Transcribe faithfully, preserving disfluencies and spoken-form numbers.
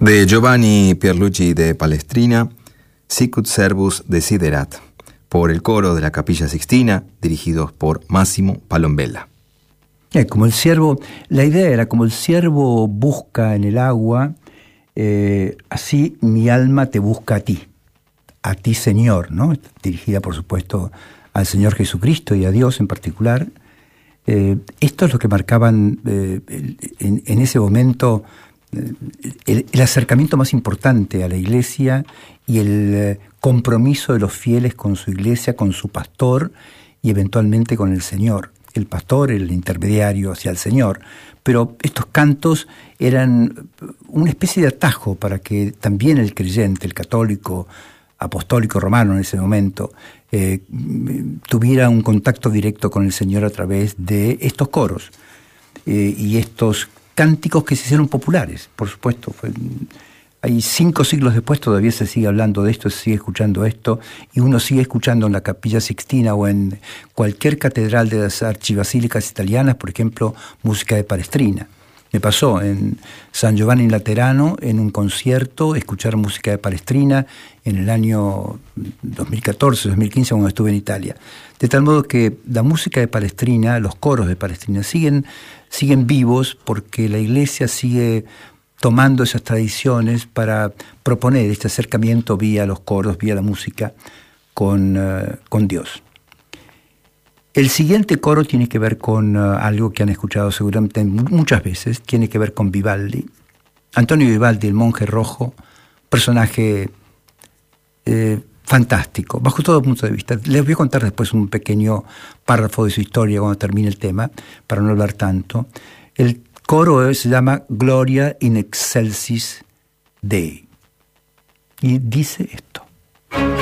De Giovanni Pierluigi de Palestrina, Sicut Servus Desiderat, por el coro de la Capilla Sixtina, dirigidos por Massimo Palombella. Eh, como el ciervo, la idea era como el ciervo busca en el agua, eh, así mi alma te busca a ti, a ti Señor, ¿no? Dirigida por supuesto al Señor Jesucristo y a Dios en particular. Eh, esto es lo que marcaban eh, en, en ese momento el, el acercamiento más importante a la iglesia y el eh, compromiso de los fieles con su iglesia, con su pastor y eventualmente con el Señor. El pastor era el intermediario hacia el Señor, pero estos cantos eran una especie de atajo para que también el creyente, el católico, apostólico romano en ese momento, eh, tuviera un contacto directo con el Señor a través de estos coros eh, y estos cánticos que se hicieron populares, por supuesto. Fue, hay cinco siglos después todavía se sigue hablando de esto, se sigue escuchando esto, y uno sigue escuchando en la Capilla Sixtina o en cualquier catedral de las archibasílicas italianas, por ejemplo, música de Palestrina. Me pasó en San Giovanni Laterano, en un concierto, escuchar música de Palestrina en el año dos mil catorce, dos mil quince, cuando estuve en Italia. De tal modo que la música de Palestrina, los coros de Palestrina, siguen, siguen vivos porque la Iglesia sigue tomando esas tradiciones para proponer este acercamiento vía los coros, vía la música, con, uh, con Dios. El siguiente coro tiene que ver con uh, algo que han escuchado seguramente muchas veces, tiene que ver con Vivaldi. Antonio Vivaldi, el monje rojo, personaje eh, fantástico, bajo todo punto de vista. Les voy a contar después un pequeño párrafo de su historia cuando termine el tema, para no hablar tanto. El coro se llama Gloria in Excelsis Dei y dice esto.